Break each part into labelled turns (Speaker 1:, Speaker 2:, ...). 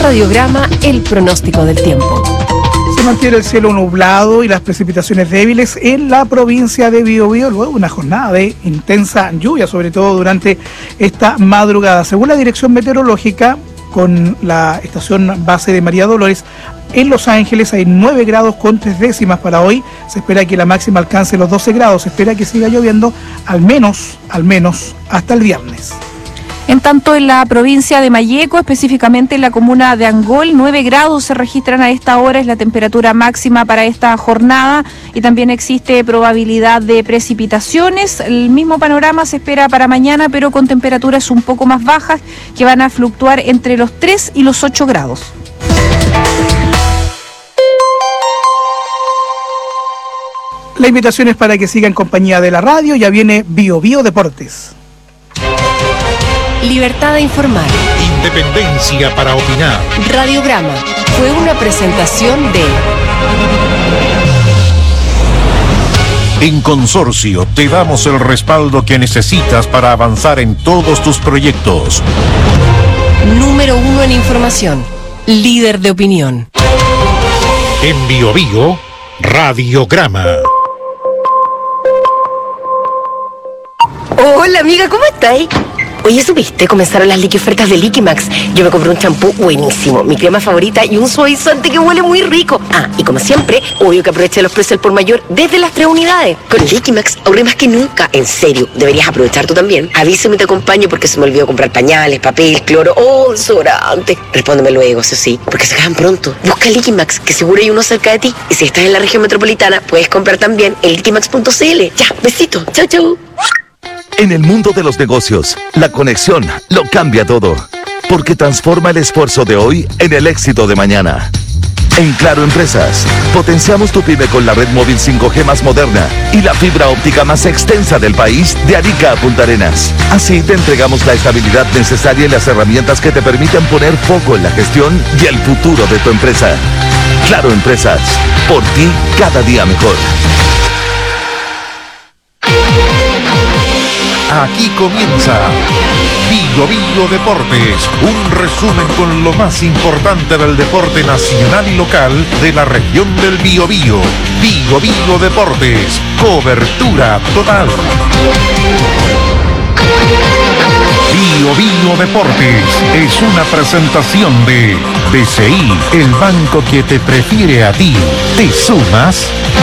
Speaker 1: Radiograma, el pronóstico del tiempo.
Speaker 2: Se mantiene el cielo nublado y las precipitaciones débiles en la provincia de Biobío, luego de una jornada de intensa lluvia, sobre todo durante esta madrugada. Según la Dirección Meteorológica, con la estación base de María Dolores, en Los Ángeles hay 9 grados con 3 décimas para hoy. Se espera que la máxima alcance los 12 grados. Se espera que siga lloviendo al menos hasta el viernes.
Speaker 3: En tanto, en la provincia de Malleco, específicamente en la comuna de Angol, 9 grados se registran a esta hora, es la temperatura máxima para esta jornada, y también existe probabilidad de precipitaciones. El mismo panorama se espera para mañana, pero con temperaturas un poco más bajas, que van a fluctuar entre los 3 y los 8 grados.
Speaker 2: La invitación es para que siga en compañía de la radio. Ya viene Biobío Deportes.
Speaker 1: Libertad de informar.
Speaker 4: Independencia para opinar.
Speaker 1: Radiograma fue una presentación de...
Speaker 4: En Consorcio te damos el respaldo que necesitas para avanzar en todos tus proyectos.
Speaker 1: Número 1 en información. Líder de opinión.
Speaker 4: En Biobío, Radiograma.
Speaker 5: Hola amiga, ¿cómo estáis? Oye, ¿supiste? Comenzaron las ofertas de Liquimax. Yo me compré un champú buenísimo, mi crema favorita y un suavizante que huele muy rico. Ah, y como siempre, obvio que aproveché los precios al por mayor desde las 3 unidades. Con Liquimax ahorré más que nunca. En serio, deberías aprovechar tú también. Avísame y te acompaño porque se me olvidó comprar pañales, papel, cloro o desodorante. Respóndeme luego, eso sí, porque se acaban pronto. Busca Liquimax, que seguro hay uno cerca de ti. Y si estás en la región metropolitana, puedes comprar también en liquimax.cl. Ya, besito. Chau, chau.
Speaker 6: En el mundo de los negocios, la conexión lo cambia todo, porque transforma el esfuerzo de hoy en el éxito de mañana. En Claro Empresas, potenciamos tu pyme con la red móvil 5G más moderna y la fibra óptica más extensa del país, de Arica a Punta Arenas. Así te entregamos la estabilidad necesaria y las herramientas que te permiten poner foco en la gestión y el futuro de tu empresa. Claro Empresas, por ti cada día mejor.
Speaker 4: Aquí comienza Biobío Deportes, un resumen con lo más importante del deporte nacional y local de la región del Biobío. Biobío Deportes, cobertura total. Biobío Deportes es una presentación de BCI, el banco que te prefiere a ti. ¿Te sumas?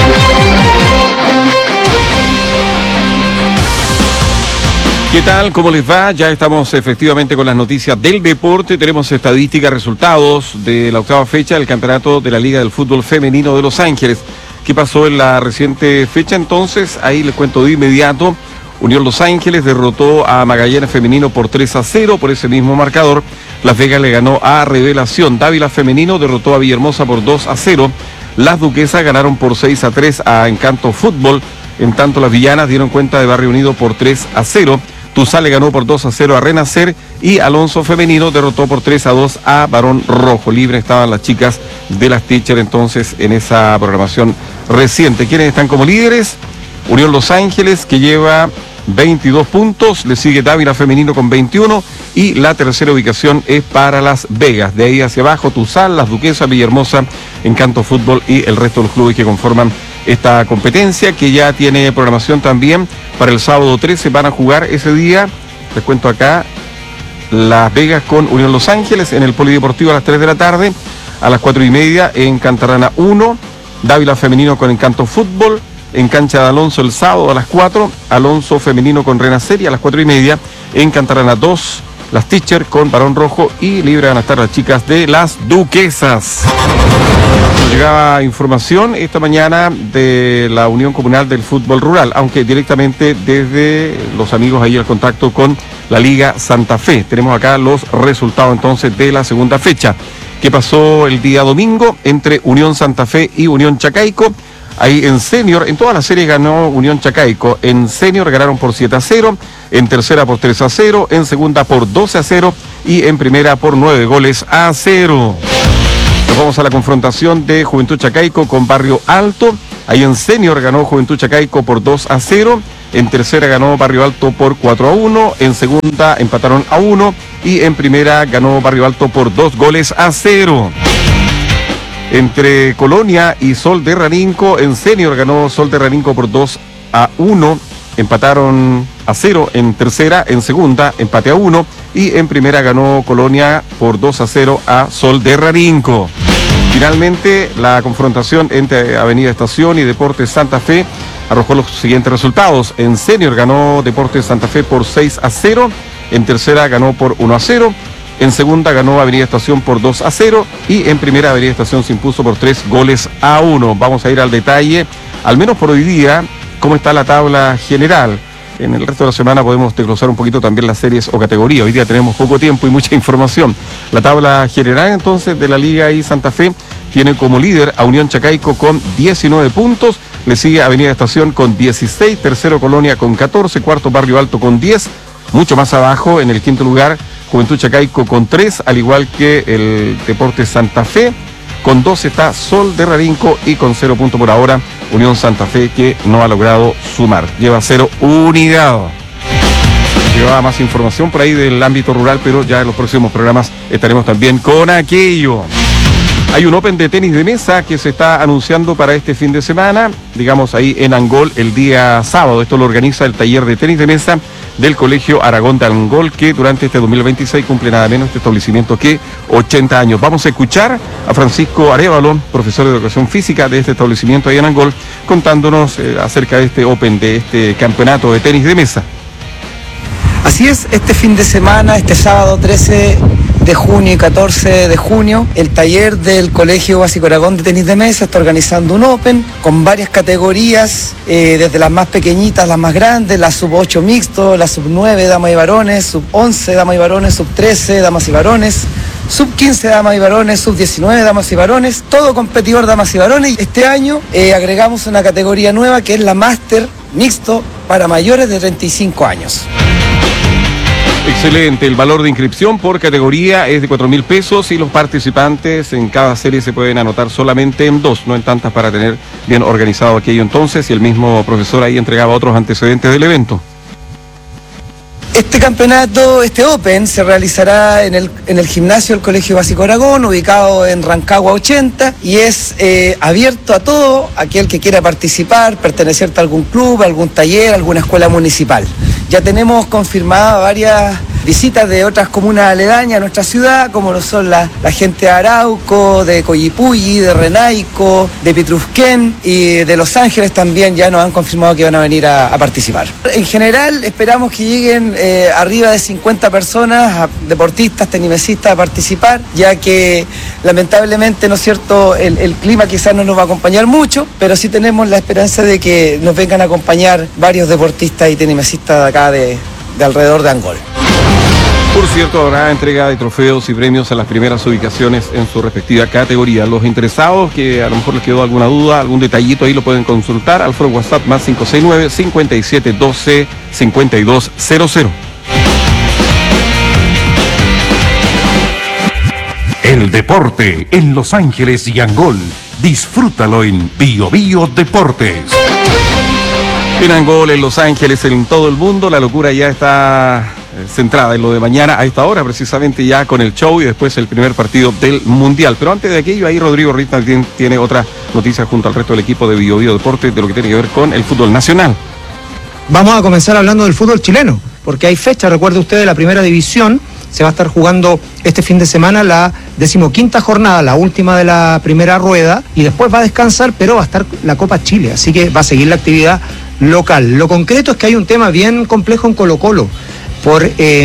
Speaker 7: ¿Qué tal? ¿Cómo les va? Ya estamos efectivamente con las noticias del deporte. Tenemos estadísticas, resultados de la 8ª fecha del campeonato de la Liga del Fútbol Femenino de Los Ángeles. ¿Qué pasó en la reciente fecha entonces? Ahí les cuento de inmediato. Unión Los Ángeles derrotó a Magallanes Femenino por 3-0 por ese mismo marcador. Las Vegas le ganó a Revelación. Dávila Femenino derrotó a Villahermosa por 2-0. Las Duquesas ganaron por 6-3 a Encanto Fútbol. En tanto, las Villanas dieron cuenta de Barrio Unido por 3-0. Tuzal le ganó por 2-0 a Renacer y Alonso Femenino derrotó por 3-2 a Barón Rojo. Libre estaban las chicas de las Teacher entonces en esa programación reciente. ¿Quiénes están como líderes? Unión Los Ángeles, que lleva 22 puntos, le sigue Dávila Femenino con 21 y la tercera ubicación es para Las Vegas. De ahí hacia abajo, Tuzal, Las Duquesas, Villahermosa, Encanto Fútbol y el resto de los clubes que conforman esta competencia, que ya tiene programación también para el sábado 13. Van a jugar ese día, les cuento acá, Las Vegas con Unión Los Ángeles en el Polideportivo a las 3 de la tarde, a las 4:30 en Cantarana 1, Dávila Femenino con Encanto Fútbol, en Cancha de Alonso el sábado a las 4, Alonso Femenino con Renacer y a las 4:30 en Cantarana 2, las Teacher con Barón Rojo y libre van a estar las chicas de Las Duquesas. Nos llegaba información esta mañana de la Unión Comunal del Fútbol Rural, aunque directamente desde los amigos ahí el contacto con la Liga Santa Fe. Tenemos acá los resultados entonces de la segunda fecha, que pasó el día domingo entre Unión Santa Fe y Unión Chacaico. Ahí en senior, en todas las series ganó Unión Chacaico. En senior ganaron por 7-0, en tercera por 3-0, en segunda por 12-0 y en primera por 9-0. Nos vamos a la confrontación de Juventud Chacaico con Barrio Alto. Ahí en senior ganó Juventud Chacaico por 2-0. En tercera ganó Barrio Alto por 4-1. En segunda empataron a 1. Y en primera ganó Barrio Alto por 2-0. Entre Colonia y Sol de Raninco, en senior ganó Sol de Raninco por 2-1. Empataron a 0 en tercera. En segunda empate a 1. Y en primera ganó Colonia por 2-0 a Sol de Raninco. Finalmente, la confrontación entre Avenida Estación y Deportes Santa Fe arrojó los siguientes resultados. En senior ganó Deportes Santa Fe por 6-0. En tercera ganó por 1-0. En segunda ganó Avenida Estación por 2-0. Y en primera Avenida Estación se impuso por 3-1. Vamos a ir al detalle, al menos por hoy día, cómo está la tabla general. En el resto de la semana podemos desglosar un poquito también las series o categorías. Hoy día tenemos poco tiempo y mucha información. La tabla general entonces de la Liga y Santa Fe tiene como líder a Unión Chacaico con 19 puntos. Le sigue Avenida Estación con 16, tercero Colonia con 14, cuarto Barrio Alto con 10. Mucho más abajo, en el quinto lugar, Juventud Chacaico con 3, al igual que el Deportes Santa Fe. Con 2 está Sol de Raninco y con 0 puntos por ahora Unión Santa Fe, que no ha logrado sumar. Lleva 0 unidades. Llevaba más información por ahí del ámbito rural, pero ya en los próximos programas estaremos también con aquello. Hay un Open de tenis de mesa que se está anunciando para este fin de semana, digamos ahí en Angol el día sábado. Esto lo organiza el taller de tenis de mesa del Colegio Aragón de Angol, que durante este 2026 cumple nada menos este establecimiento que 80 años. Vamos a escuchar a Francisco Arévalo, profesor de educación física de este establecimiento ahí en Angol, contándonos acerca de este Open, de este campeonato de tenis de mesa.
Speaker 8: Así es, este fin de semana, este sábado 13 de junio y 14 de junio, el taller del Colegio Básico Aragón de Tenis de Mesa está organizando un Open con varias categorías, desde las más pequeñitas, las más grandes, la sub-8 mixto, la sub-9 damas y varones, sub-11 damas y varones, sub-13 damas y varones, sub-15 damas y varones, sub-19 damas y varones, todo competidor damas y varones. Este año agregamos una categoría nueva que es la Máster Mixto para mayores de 35 años.
Speaker 7: Excelente, el valor de inscripción por categoría es de 4.000 pesos y los participantes en cada serie se pueden anotar solamente en 2, no en tantas, para tener bien organizado aquello entonces, y el mismo profesor ahí entregaba otros antecedentes del evento.
Speaker 8: Este campeonato, este Open, se realizará en el gimnasio del Colegio Básico Aragón, ubicado en Rancagua 80, y es abierto a todo aquel que quiera participar, pertenecer a algún club, algún taller, alguna escuela municipal. Ya tenemos confirmadas varias visitas de otras comunas aledañas a nuestra ciudad, como lo son la gente de Arauco, de Coyipulli, de Renaico, de Pitrusquén y de Los Ángeles también ya nos han confirmado que van a venir a participar. En general esperamos que lleguen arriba de 50 personas, deportistas, tenimesistas, a participar, ya que lamentablemente, ¿no es cierto?, el clima quizás no nos va a acompañar mucho, pero sí tenemos la esperanza de que nos vengan a acompañar varios deportistas y tenimesistas de acá de alrededor de Angol.
Speaker 7: Por cierto, habrá entrega de trofeos y premios a las primeras ubicaciones en su respectiva categoría. Los interesados que a lo mejor les quedó alguna duda, algún detallito, ahí lo pueden consultar al foro WhatsApp más 569-5712-5200.
Speaker 4: El deporte en Los Ángeles y Angol. Disfrútalo en Bio Bio Deportes.
Speaker 7: En Angol, en Los Ángeles, en todo el mundo, la locura ya está centrada en lo de mañana a esta hora, precisamente ya con el show y después el primer partido del Mundial. Pero antes de aquello, ahí Rodrigo Riz también tiene otra noticia junto al resto del equipo de Bio Bio Deportes de lo que tiene que ver con el fútbol nacional.
Speaker 9: Vamos a comenzar hablando del fútbol chileno, porque hay fecha, recuerde usted, de la primera división. Se va a estar jugando este fin de semana la 15ª jornada, la última de la primera rueda, y después va a descansar, pero va a estar la Copa Chile, así que va a seguir la actividad local. Lo concreto es que hay un tema bien complejo en Colo-Colo, por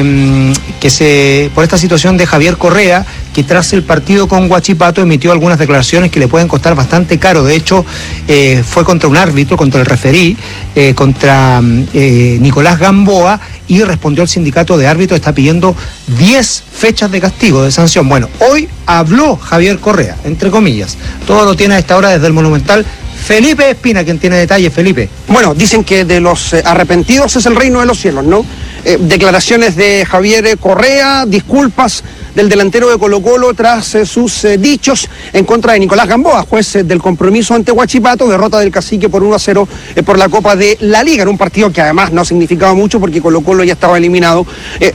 Speaker 9: esta situación de Javier Correa, que tras el partido con Huachipato emitió algunas declaraciones que le pueden costar bastante caro. De hecho, fue contra un árbitro, contra el referí, contra Nicolás Gamboa, y respondió el sindicato de árbitros, está pidiendo 10 fechas de castigo, de sanción. Bueno, hoy habló Javier Correa, entre comillas. Todo lo tiene a esta hora desde el Monumental Felipe Espina, quien tiene detalles. Felipe.
Speaker 10: Bueno, dicen que de los arrepentidos es el reino de los cielos, ¿no? Declaraciones de Javier Correa, disculpas del delantero de Colo-Colo tras sus dichos en contra de Nicolás Gamboa, juez del compromiso ante Huachipato, derrota del Cacique por 1-0 por la Copa de la Liga, en un partido que además no significaba mucho porque Colo-Colo ya estaba eliminado